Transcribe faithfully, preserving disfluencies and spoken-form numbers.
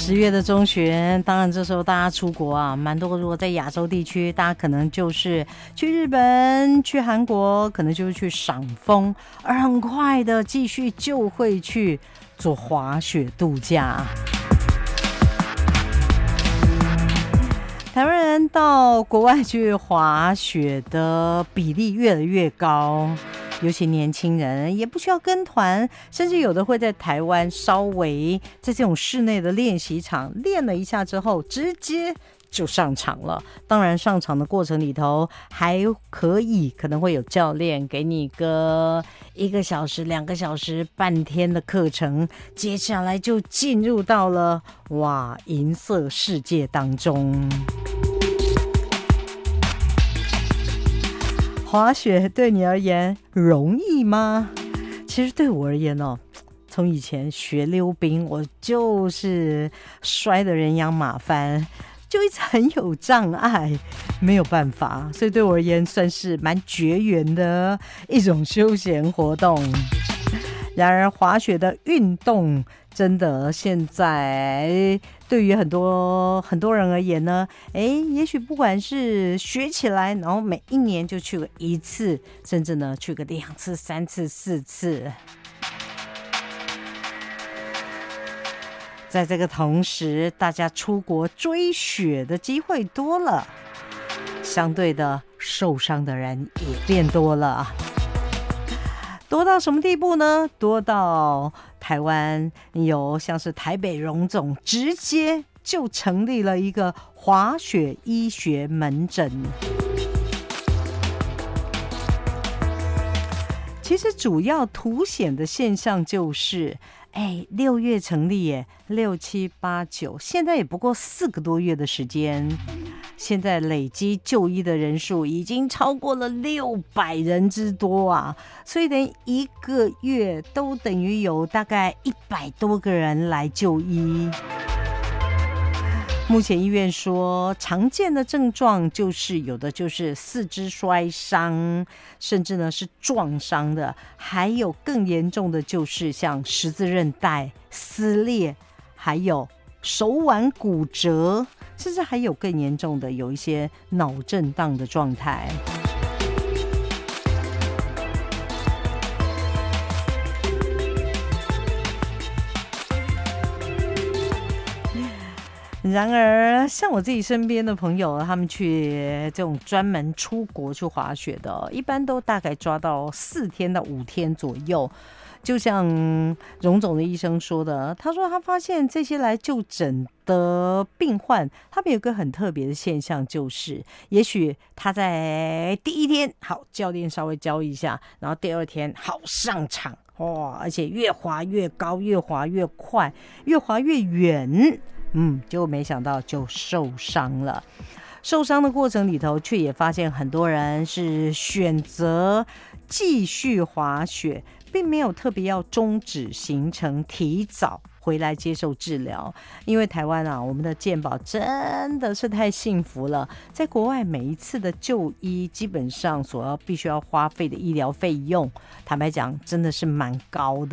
十月的中旬，当然这时候大家出国啊，蛮多。如果在亚洲地区，大家可能就是去日本、去韩国，可能就是去赏枫，而很快的继续就会去做滑雪度假。台湾人到国外去滑雪的比例越来越高，尤其年轻人也不需要跟团，甚至有的会在台湾稍微在这种室内的练习场练了一下之后，直接就上场了。当然上场的过程里头还可以可能会有教练给你个一个小时两个小时半天的课程，接下来就进入到了哇银色世界当中。滑雪对你而言容易吗？其实对我而言哦，从以前学溜冰，我就是摔得人仰马翻，就一直很有障碍，没有办法，所以对我而言算是蛮绝缘的一种休闲活动。然而滑雪的运动真的现在对于很多很多人而言呢，诶，也许不管是学起来，然后每一年就去个一次，甚至呢去个两次、三次、四次。在这个同时，大家出国追雪的机会多了，相对的受伤的人也变多了。多到什么地步呢？多到台湾有像是台北荣总直接就成立了一个滑雪医学门诊。其实主要凸显的现象就是，哎，六月成立耶，六七八九，现在也不过四个多月的时间，现在累积就医的人数已经超过了六百人之多啊！所以等于一个月都等于有大概一百多个人来就医。目前医院说，常见的症状就是有的就是四肢摔伤，甚至呢是撞伤的，还有更严重的就是像十字韧带撕裂，还有手腕骨折，甚至还有更严重的有一些脑震荡的状态。然而像我自己身边的朋友，他们去这种专门出国去滑雪的，一般都大概抓到四天到五天左右。就像荣总的医生说的，他说他发现这些来就诊的病患，他们有个很特别的现象，就是也许他在第一天好，教练稍微教一下，然后第二天好上场，哇，而且越滑越高，越滑越快，越滑越远，嗯，结果没想到就受伤了。受伤的过程里头，却也发现很多人是选择继续滑雪，并没有特别要终止行程，提早回来接受治疗。因为台湾啊，我们的健保真的是太幸福了，在国外每一次的就医，基本上所要必须要花费的医疗费用，坦白讲真的是蛮高的。